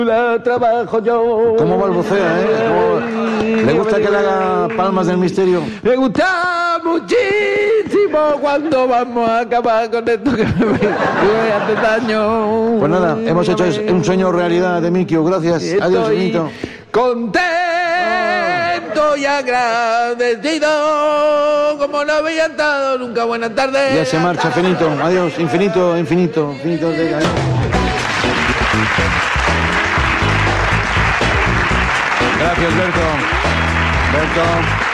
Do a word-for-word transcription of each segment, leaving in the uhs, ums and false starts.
La trabajo yo. ¿Cómo balbucea, eh? ¿Cómo... ¿Le gusta que le haga palmas del misterio? Me gusta muchísimo cuando vamos a acabar con esto que me voy a hacer daño. Pues nada, hemos hecho un sueño realidad de Mikio. Gracias. Estoy Adiós, Benito. Contento y agradecido como no había estado nunca. Buenas tardes. Ya se marcha, Finito. Adiós, infinito, infinito, infinito. De... Adiós. Gracias, Berto. Berto.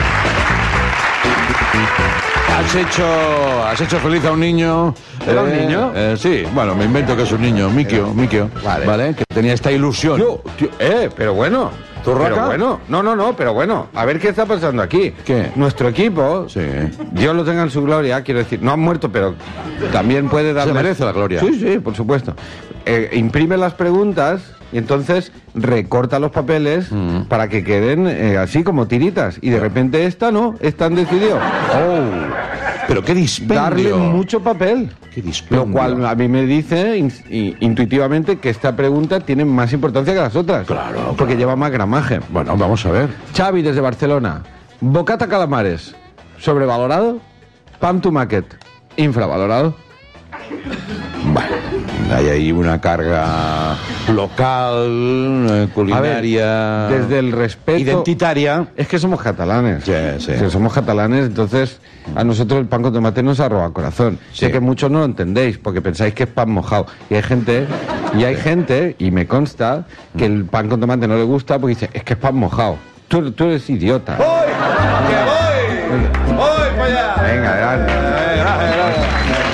Has hecho, has hecho feliz a un niño. ¿Era eh, un niño? Eh, sí, bueno, me invento que es un niño, Mikio, Mikio. Vale. Vale, que tenía esta ilusión. Tío, tío, eh, pero bueno. ¿Turraca? Pero bueno, no, no, no, pero bueno. A ver qué está pasando aquí. ¿Qué? Nuestro equipo, Sí. Dios lo tenga en su gloria, quiero decir, no han muerto, pero también puede darle... Se merece la gloria. Sí, sí, por supuesto. Eh, imprime las preguntas y entonces recorta los papeles Mm. para que queden eh, así como tiritas. Y de repente esta no, esta han decidido Oh, pero qué dispendio. darle mucho papel. Qué dispendio. Lo cual a mí me dice in- i- intuitivamente que esta pregunta tiene más importancia que las otras. Claro, Porque lleva más gramaje. Bueno, vamos a ver. Xavi desde Barcelona. Bocata calamares. ¿Sobrevalorado? Pam to market. ¿Infravalorado? Bueno, hay ahí una carga local, eh, culinaria, A ver, desde el respeto... identitaria. Es que somos catalanes. Sí, sí. Que somos catalanes, entonces a nosotros el pan con tomate nos ha robado el corazón. Sí. Sé que muchos no lo entendéis porque pensáis que es pan mojado. Y hay gente, y hay gente, y me consta, que el pan con tomate no le gusta porque dice, es que es pan mojado. Tú, tú eres idiota. ¡Voy! ¡Que voy! ¡Voy para allá! Venga, adelante. Gracias, gracias.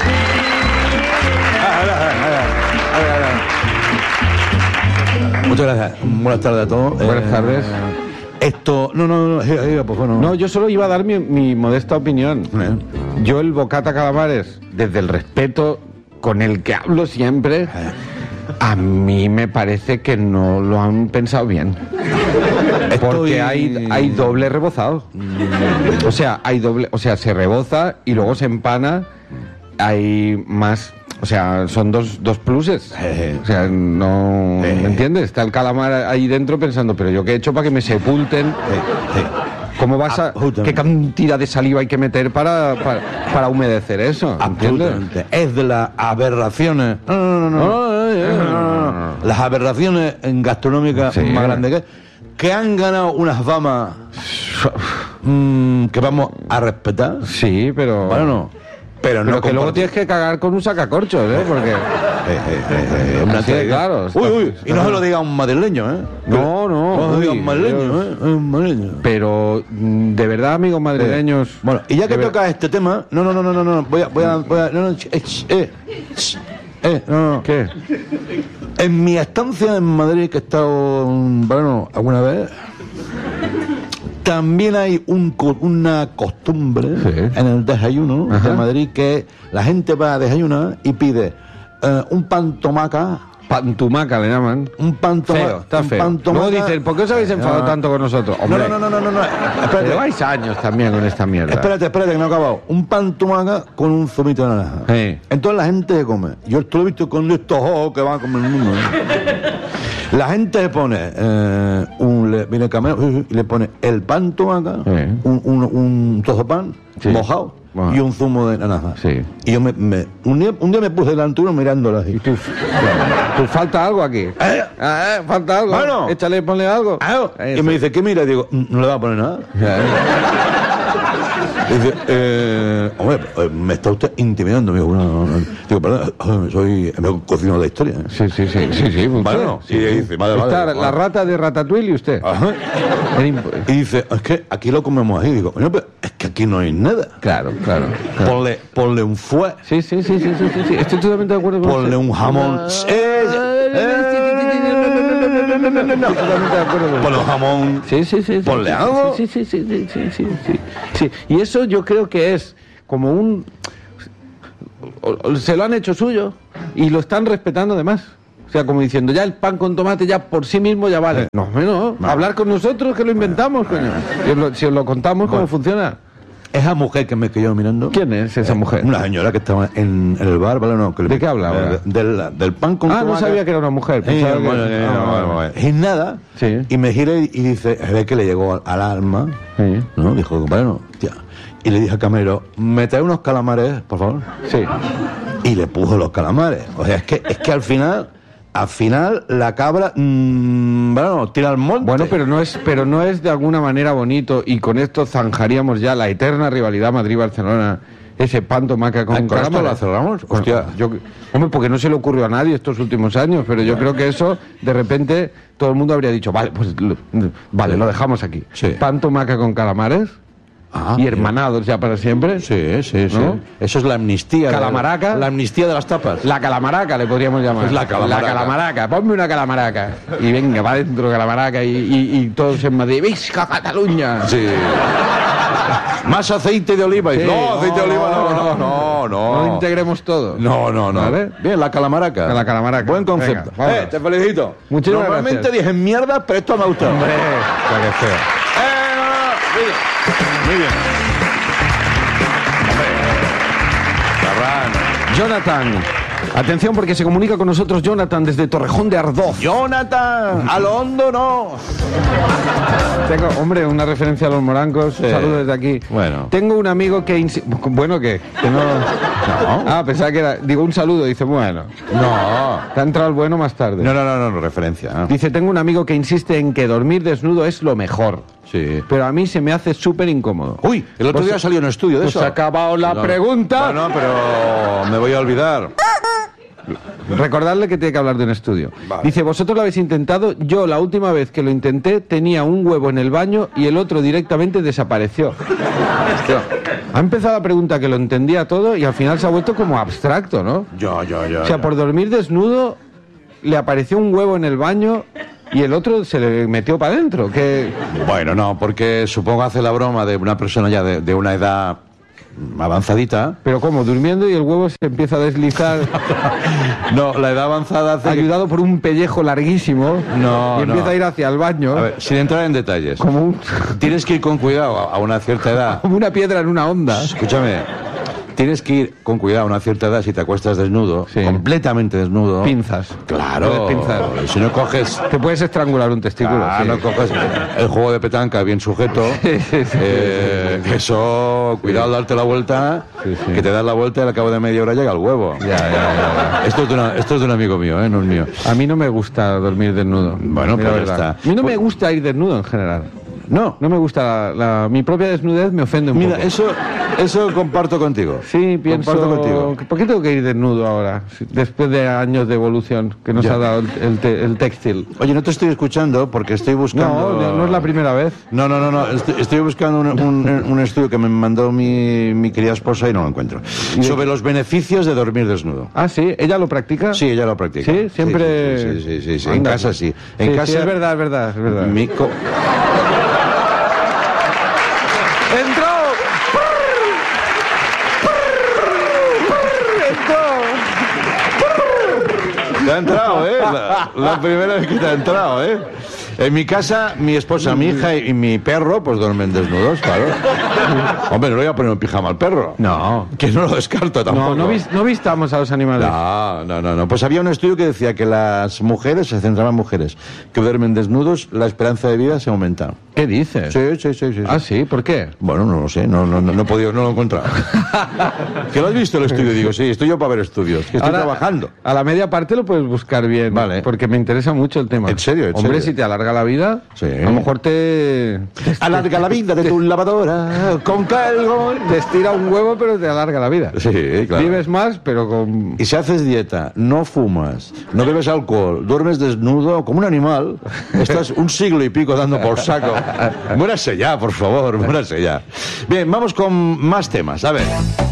Muchas gracias. Buenas tardes a todos. Buenas Eh, tardes. Esto, no, no, no, diga, diga, por favor, no. No, yo solo iba a dar mi, mi modesta opinión. Eh. Yo el bocata calamares, desde el respeto con el que hablo siempre, a mí me parece que no lo han pensado bien. Porque hay, hay doble rebozado. O sea, hay doble, o sea, se reboza y luego se empana. Hay más, o sea, son dos, dos pluses. Eh. O sea, no, Eh. ¿me entiendes? Está el calamar ahí dentro pensando, pero yo qué he hecho para que me sepulten. Eh, eh. ¿Cómo vas a...? Absolutamente. ¿Qué cantidad de saliva hay que meter para, para, para humedecer eso? ¿Entiendes? Absolutamente. Es de las aberraciones. No, no, no, no. No, no, no, No, no, no. Las aberraciones gastronómicas Sí. más grandes que, que han ganado unas famas mm, que vamos a respetar. Sí, pero... Bueno, no. Pero no pero que luego comparto- tienes que cagar con un sacacorchos, ¿eh? Porque... Eh, eh, eh, eh, una Así de tradición. claro, está- Uy, uy, y está- no se lo diga a un madrileño, ¿eh? No, no, No se lo diga a uy, un madrileño, Dios. ¿eh? Un madrileño. Pero, mm, de verdad, amigos madrileños... Bueno, y ya que de ver- toca este tema, no, no, no, no, no, no, voy a, voy a, voy a, no, no, ch- eh, ch- eh, ch- eh, no, no. ¿Qué? En mi estancia en Madrid, que he estado, mm, bueno, alguna vez, también hay un, co- una costumbre Sí. en el desayuno Ajá. de Madrid que la gente va a desayunar y pide eh, un pan tomaca, Pantumaca le llaman. un pan tomaca, Feo, está un feo. pan tomaca. Luego dicen, ¿por qué os habéis enfadado No. tanto con nosotros? No, Hombre, no, no, no, no, no, espérate. lleváis años también con esta mierda. Espérate, espérate, que no he acabado. Un pan tomaca con un zumito de naranja. Sí. Entonces la gente se come. Yo esto lo he visto con estos ojos que van a comer el mundo. ¿eh? La gente se pone, eh, un, le, viene el camarero y le pone el pan tomaca, Sí. un, un, un trozo de pan Sí. mojado Mojado. y un zumo de naranja. Sí. Y yo me, me- un, día, un día me puse delante de uno mirándolo así. ¿Y tú? ¿Tú falta algo aquí? Eh. Ah, eh, falta algo. Bueno. Échale, ponle algo. Ah, y Eso. me dice, ¿qué mira? Y digo, no le va a poner nada. Ya, eh. Y dice, eh, hombre, eh, me está usted intimidando. Digo, no, no, no. Digo, perdón, eh, soy me cocino de la historia. ¿eh? Sí, sí, sí, sí, sí. Bueno, usted. y dice, vale, vale. Está vale. la rata de Ratatouille y usted. Ajá. Era imp- Y dice, es que aquí lo comemos así. Digo, coño, pero es que aquí no hay nada. Claro, claro. claro. Ponle, ponle un fue, Sí, sí, sí, sí, sí, sí, sí. Estoy totalmente de acuerdo con ponle usted. un jamón. Ah, Eh, Estoy totalmente de acuerdo con ponle usted. un jamón. Sí, sí, sí. sí, Ponle sí, algo. Sí, sí, sí, sí, sí, sí, sí, sí. Y eso yo creo que es como un... o- o- Se lo han hecho suyo y lo están respetando además. O sea, como diciendo, ya el pan con tomate ya por sí mismo ya vale. No, no, No. hablar con nosotros que lo inventamos, coño. Y os lo- si os lo contamos cómo funciona. esa mujer que me quedó mirando. ¿Quién es esa mujer? Una señora que estaba en, en el bar, ¿vale? No, que ¿De le, qué habla ahora? eh, Del, del pan con Ah, no tomaca. sabía que era una mujer. Sí, Pensaba que- bueno, eh, Ah, no, vale. bueno, y nada. Sí. Y me giré y dice, ve que le llegó al, al alma. Sí. ¿No? Dijo, bueno, tía. Y le dije al camarero, ¿me trae unos calamares, por favor? Sí. Y le puso los calamares. O sea, es que, es que al final, al final, la cabra, mmm, bueno, tira al monte. Bueno, pero no es, pero no es de alguna manera bonito, y con esto zanjaríamos ya la eterna rivalidad Madrid-Barcelona, ese pan tomaca con Ah, ¿con esto calamares. la cerramos? Bueno, Hostia. yo, hombre, porque no se le ocurrió a nadie estos últimos años, pero yo creo que eso, de repente, todo el mundo habría dicho, vale, pues lo, vale, lo dejamos aquí. Sí. Pan tomaca con calamares Ah, y hermanados ya para siempre. Sí, sí, sí. ¿No? Eso es la amnistía. de- Calamaraca. la amnistía de las tapas. La calamaraca le podríamos llamar. Es la calamaraca. La calamaraca. Ponme una calamaraca. Y venga, va adentro calamaraca y, y, y todos en Madrid. ¡Visca Cataluña! Sí. Más aceite de oliva. Sí, no, aceite de oliva, no, no, no, no. No lo integremos todo. No, no, no. ¿Vale? Bien, la calamaraca. La calamaraca. Buen concepto. Venga, vámonos. eh, te felicito. Muchísimas Normalmente gracias. dije mierda, pero esto me ha gustado. Hombre, ya que feo. Eh, no, no, muy bien. Muy bien. Hombre. Ferran. Jonathan. Atención porque se comunica con nosotros Jonathan desde Torrejón de Ardoz. Jonathan, a lo hondo no. Tengo, hombre, una referencia a los morancos. Sí. Un saludo desde aquí. Bueno. Tengo un amigo que... insi- Bueno, ¿qué? Que no... No. Ah, pensaba que era... Digo, un saludo. Dice, bueno. No. Te ha entrado el bueno más tarde. No, no, no, no, no, referencia. ¿eh? Dice, tengo un amigo que insiste en que dormir desnudo es lo mejor. Sí. Pero a mí se me hace súper incómodo. Uy, el otro Pues- día salió un estudio de pues eso. se ha acabado la No. pregunta. No, no, pero me voy a olvidar. Recordarle que tiene que hablar de un estudio. Vale. Dice, vosotros lo habéis intentado. Yo la última vez que lo intenté tenía un huevo en el baño y el otro directamente desapareció. Hostia. Ha empezado la pregunta que lo entendía todo y al final se ha vuelto como abstracto, ¿no? Yo, yo, yo. O sea, yo. por dormir desnudo le apareció un huevo en el baño y el otro se le metió para adentro. Que... Bueno, no, porque supongo hace la broma de una persona ya de, de una edad avanzadita. Pero como, durmiendo y el huevo se empieza a deslizar, No, la edad avanzada hace que- ayudado por un pellejo larguísimo, No, y empieza no. a ir hacia el baño, A ver, sin entrar en detalles. como, un- Tienes que ir con cuidado a, a una cierta edad. como una piedra en una onda. Escúchame. Tienes que ir con cuidado a una cierta edad si te acuestas desnudo, Sí. completamente desnudo. Pinzas. Claro. Puedes pinzar. Si no coges Te puedes estrangular un testículo. Ah, sí. no coges el juego de petanca bien sujeto. Sí, sí, sí, eh, Eso, cuidado al darte la vuelta, Sí, sí. que te das la vuelta y al cabo de media hora llega el huevo. Ya, ya, ya, Esto es de, una- esto es de un amigo mío, ¿eh? No es mío. ya. A mí no me gusta dormir desnudo. Bueno, Mira, pues ya verdad. está. A mí no me gusta ir desnudo en general. No, No me gusta la, la- mi propia desnudez, me ofende un mira, poco. eso, eso comparto contigo. Sí, pienso... Comparto contigo. ¿Por qué tengo que ir desnudo ahora? Si- Después de años de evolución que nos Ya. ha dado el, el te- el textil. Oye, no te estoy escuchando porque estoy buscando... No, no es la primera vez. No, no, no, no. Estoy, estoy buscando un, un- un estudio que me mandó mi, mi querida esposa y no lo encuentro. Sobre los beneficios de dormir desnudo. Ah, sí, ¿ella lo practica? Sí, ella lo practica. Sí, siempre... Sí, sí, sí, sí, sí. En Anda. casa sí. En Sí, casa... sí, es verdad, es verdad, es verdad. Mi co- ¡Entró! Te ha entrado, ¿eh? La, la primera vez que te ha entrado, ¿eh? En mi casa, mi esposa, mi hija y, y mi perro, pues duermen desnudos, claro. Hombre, no le voy a poner un pijama al perro. No. Que no lo descarto tampoco. No, no, vis- no vistamos a los animales. No, no, no, no. Pues había un estudio que decía que las mujeres, se centraba en mujeres, que duermen desnudos, la esperanza de vida se aumenta. ¿Qué dices? Sí, sí, sí, sí. sí. Ah, sí, ¿por qué? Bueno, no lo sé, no, no, no, no he podido, no lo he encontrado. ¿Que lo has visto el estudio? Digo, sí, estoy yo para ver estudios, que estoy Ahora, trabajando. A la media parte lo puedes buscar bien. Vale. Porque me interesa mucho el tema. ¿En serio? ¿En Hombre, serio? si te alarga la vida, Sí. a lo mejor te... Alarga la vida de tu lavadora con calgo. Te estira un huevo, pero te alarga la vida. Sí, claro. Vives más, pero con... Y si haces dieta, no fumas, no bebes alcohol, duermes desnudo como un animal, estás un siglo y pico dando por saco. Muérase ya, por favor, muérase ya. Bien, vamos con más temas. A ver.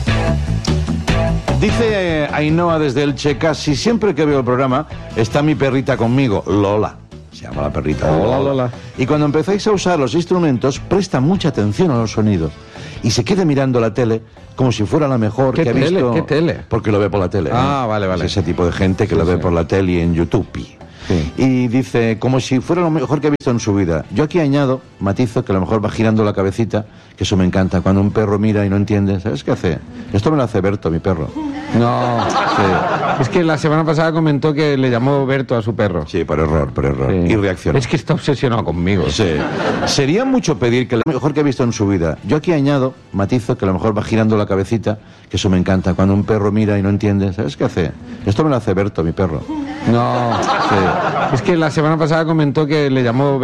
Dice Ainhoa desde Elche, casi siempre que veo el programa está mi perrita conmigo, Lola. Se llama la perrita. Hola, Lola. Y cuando empezáis a usar los instrumentos, presta mucha atención a los sonidos. Y se queda mirando la tele como si fuera la mejor ¿Qué que ha tele? visto. ¿Qué tele? Porque lo ve por la tele. Ah, ¿eh? vale, vale. Es ese tipo de gente que lo ve por la tele y en YouTube. Sí. Y dice, como si fuera lo mejor que ha visto en su vida. Yo aquí añado, matizo, que a lo mejor va girando la cabecita, que eso me encanta. Cuando un perro mira y no entiende, ¿sabes qué hace? Esto me lo hace Berto, mi perro. No, Sí, es que la semana pasada comentó que le llamó Berto a su perro. sí, por error, por error. Sí. Y reaccionó. Es que está obsesionado conmigo. Sí. Sería mucho pedir que lo mejor que ha visto en su vida. Yo aquí añado, matizo, que a lo mejor va girando la cabecita, que eso me encanta. Cuando un perro mira y no entiende, ¿sabes qué hace? Esto me lo hace Berto, mi perro. No, Sí. es que la semana pasada comentó que le llamó